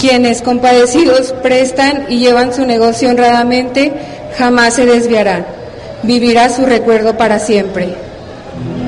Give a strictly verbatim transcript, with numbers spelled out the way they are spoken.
Quienes compadecidos prestan y llevan su negocio honradamente, jamás se desviarán. Vivirá su recuerdo para siempre.